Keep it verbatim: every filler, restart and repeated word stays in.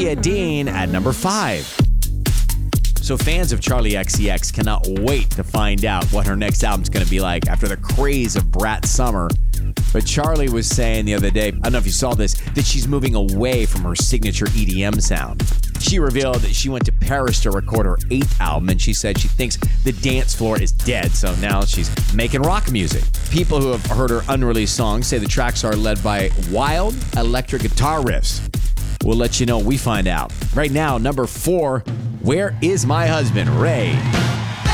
Olivia Dean at number five. So fans of Charli X C X cannot wait to find out what her next album's going to be like after the craze of Brat Summer. But Charli was saying the other day, I don't know if you saw this, that she's moving away from her signature E D M sound. She revealed that she went to Paris to record her eighth album, and she said she thinks the dance floor is dead, so now she's making rock music. People who have heard her unreleased songs say the tracks are led by wild electric guitar riffs. We'll let you know when we find out. Right now, number four, Where Is My Husband, Ray?